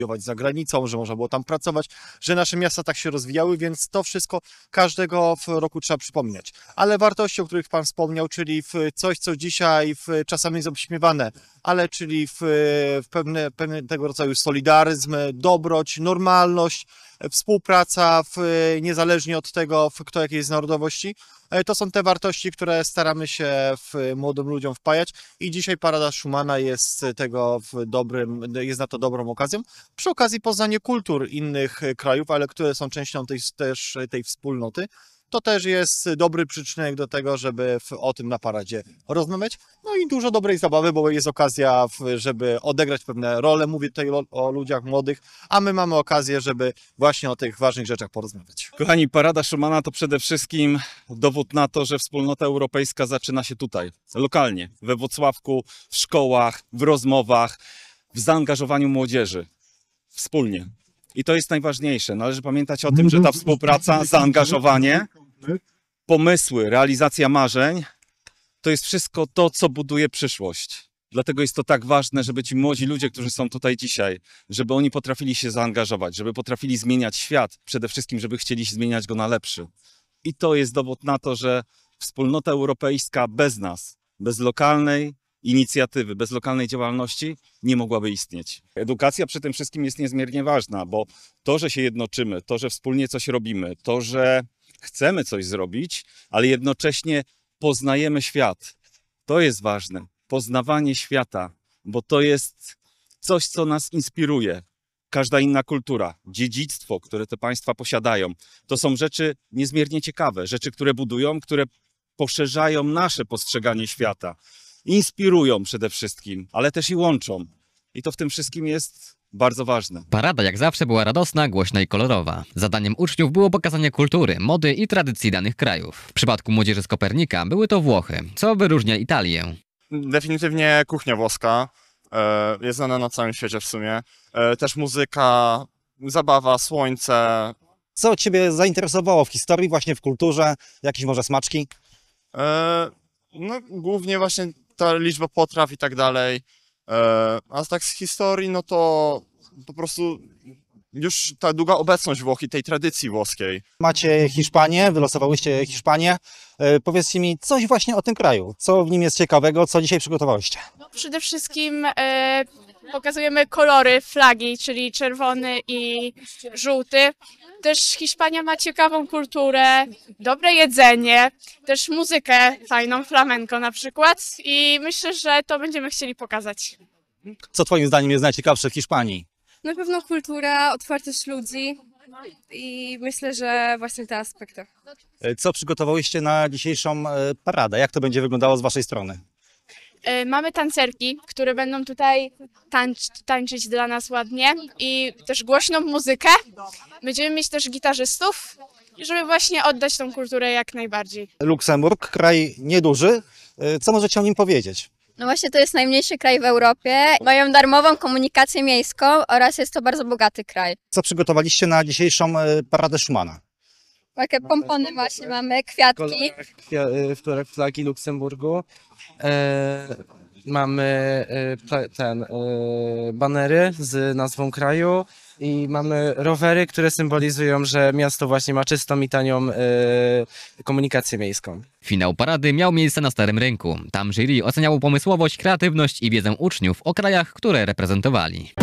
za granicą, że można było tam pracować, że nasze miasta tak się rozwijały, więc to wszystko każdego roku trzeba przypominać. Ale wartości, o których Pan wspomniał, czyli w coś, co dzisiaj czasami jest obśmiewane, ale czyli w pewne tego rodzaju solidaryzm, dobroć, normalność, współpraca, niezależnie od tego, kto jakiej jest narodowości. To są te wartości, które staramy się młodym ludziom wpajać i dzisiaj Parada Schumana jest jest na to dobrą okazją. Przy okazji poznanie kultur innych krajów, ale które są częścią też tej wspólnoty. To też jest dobry przyczynek do tego, żeby o tym na paradzie rozmawiać. No i dużo dobrej zabawy, bo jest okazja, żeby odegrać pewne role. Mówię tutaj o ludziach młodych, a my mamy okazję, żeby właśnie o tych ważnych rzeczach porozmawiać. Kochani, Parada Schumana to przede wszystkim dowód na to, że wspólnota europejska zaczyna się tutaj, lokalnie, we Włocławku, w szkołach, w rozmowach, w zaangażowaniu młodzieży, wspólnie. I to jest najważniejsze. Należy pamiętać o tym, że ta współpraca, zaangażowanie, pomysły, realizacja marzeń to jest wszystko to, co buduje przyszłość. Dlatego jest to tak ważne, żeby ci młodzi ludzie, którzy są tutaj dzisiaj, żeby oni potrafili się zaangażować, żeby potrafili zmieniać świat, przede wszystkim, żeby chcieli zmieniać go na lepszy. I to jest dowód na to, że wspólnota europejska bez nas, bez lokalnej inicjatywy, bez lokalnej działalności nie mogłaby istnieć. Edukacja przy tym wszystkim jest niezmiernie ważna, bo to, że się jednoczymy, to, że wspólnie coś robimy, to, że chcemy coś zrobić, ale jednocześnie poznajemy świat. To jest ważne. Poznawanie świata, bo to jest coś, co nas inspiruje. Każda inna kultura, dziedzictwo, które te państwa posiadają, to są rzeczy niezmiernie ciekawe, rzeczy, które budują, które poszerzają nasze postrzeganie świata. Inspirują przede wszystkim, ale też i łączą. I to w tym wszystkim jest bardzo ważne. Parada jak zawsze była radosna, głośna i kolorowa. Zadaniem uczniów było pokazanie kultury, mody i tradycji danych krajów. W przypadku młodzieży z Kopernika były to Włochy, co wyróżnia Italię. Definitywnie kuchnia włoska, jest znana na całym świecie w sumie. Też muzyka, zabawa, słońce. Co Ciebie zainteresowało w historii, właśnie w kulturze? Jakieś może smaczki? No głównie właśnie ta liczba potraw i tak dalej. A tak z historii, no to po prostu już ta długa obecność Włoch i tej tradycji włoskiej. Macie Hiszpanię, wylosowałyście Hiszpanię. Powiedzcie mi coś właśnie o tym kraju. Co w nim jest ciekawego, co dzisiaj przygotowałyście? No, przede wszystkim pokazujemy kolory flagi, czyli czerwony i żółty. Też Hiszpania ma ciekawą kulturę, dobre jedzenie, też muzykę fajną, flamenco na przykład i myślę, że to będziemy chcieli pokazać. Co Twoim zdaniem jest najciekawsze w Hiszpanii? Na pewno kultura, otwartość ludzi i myślę, że właśnie te aspekty. Co przygotowałyście na dzisiejszą paradę? Jak to będzie wyglądało z Waszej strony? Mamy tancerki, które będą tutaj tańczyć dla nas ładnie i też głośną muzykę. Będziemy mieć też gitarzystów, żeby właśnie oddać tą kulturę jak najbardziej. Luksemburg, kraj nieduży. Co możecie o nim powiedzieć? No właśnie to jest najmniejszy kraj w Europie. Mają darmową komunikację miejską oraz jest to bardzo bogaty kraj. Co przygotowaliście na dzisiejszą paradę Schumana? Takie pompony właśnie mamy, kwiatki. W flagi Luksemburgu. Mamy banery z nazwą kraju i mamy rowery, które symbolizują, że miasto właśnie ma czystą i tanią komunikację miejską. Finał parady miał miejsce na Starym Rynku. Tam jury oceniało pomysłowość, kreatywność i wiedzę uczniów o krajach, które reprezentowali.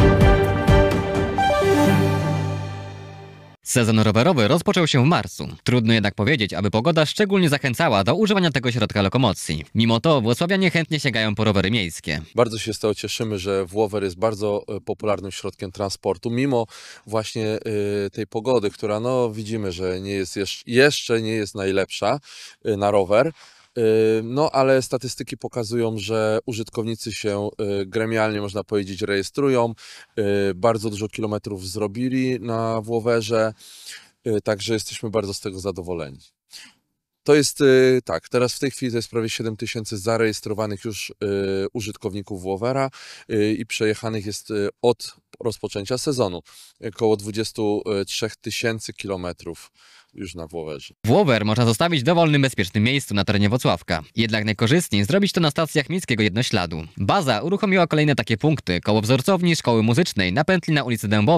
Sezon rowerowy rozpoczął się w marcu. Trudno jednak powiedzieć, aby pogoda szczególnie zachęcała do używania tego środka lokomocji. Mimo to włocławianie chętnie sięgają po rowery miejskie. Bardzo się z tego cieszymy, że Włower jest bardzo popularnym środkiem transportu, mimo właśnie tej pogody, która no widzimy, że nie jest jeszcze nie jest najlepsza na rower. No, ale statystyki pokazują, że użytkownicy się gremialnie, można powiedzieć, rejestrują. Bardzo dużo kilometrów zrobili na Włowerze, także jesteśmy bardzo z tego zadowoleni. To jest tak, teraz w tej chwili to jest prawie 7 000 zarejestrowanych już użytkowników Włowera i przejechanych jest od rozpoczęcia sezonu około 23 000 kilometrów już na Włowerze. Włower można zostawić w dowolnym, bezpiecznym miejscu na terenie Włocławka. Jednak najkorzystniej zrobić to na stacjach miejskiego jednośladu. Baza uruchomiła kolejne takie punkty koło wzorcowni Szkoły Muzycznej na pętli na ulicy Dębowej